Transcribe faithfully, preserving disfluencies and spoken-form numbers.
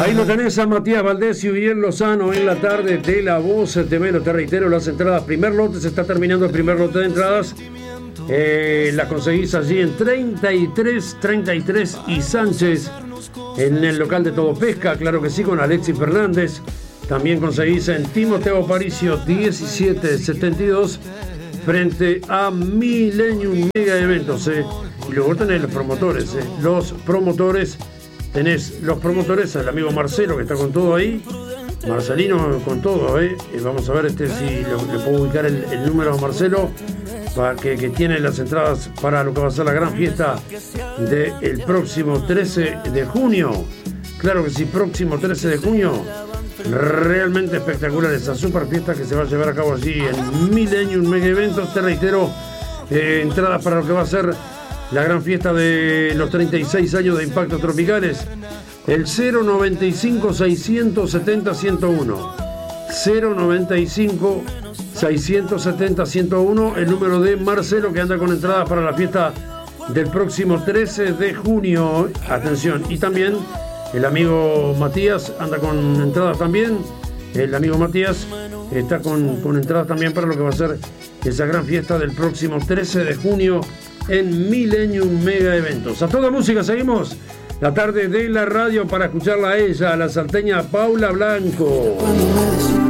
Ahí lo tenés a Matías Valdés y Uriel Lozano en la tarde de La Voz T V. Te reitero las entradas. Primer lote, se está terminando el primer lote de entradas. Eh, las conseguís allí en treinta y tres, treinta y tres y Sánchez, en el local de Todo Pesca, claro que sí, con Alexis Fernández. También conseguís en Timoteo Aparicio diecisiete setenta y dos frente a Millennium Mega Eventos. Eh. Y luego tenés los promotores. Eh. Los promotores, tenés los promotores, el amigo Marcelo que está con todo ahí. Marcelino con todo. Eh. Y vamos a ver este si lo, le puedo ubicar el, el número a Marcelo. Que, que tiene las entradas para lo que va a ser la gran fiesta del próximo trece de junio. Claro que sí, próximo trece de junio. Realmente espectacular esa super fiesta que se va a llevar a cabo allí en Millennium Mega Eventos. Te reitero, eh, entradas para lo que va a ser la gran fiesta de los treinta y seis años de Impactos Tropicales. El cero noventa y cinco, seiscientos setenta, ciento uno. cero noventa y cinco, seiscientos setenta, ciento uno, el número de Marcelo, que anda con entradas para la fiesta del próximo trece de junio. Atención, y también el amigo Matías anda con entradas también. El amigo Matías está con, con entradas también para lo que va a ser esa gran fiesta del próximo trece de junio en Millennium Mega Eventos. A toda música seguimos la tarde de la radio para escucharla a ella, a la salteña Paula Blanco.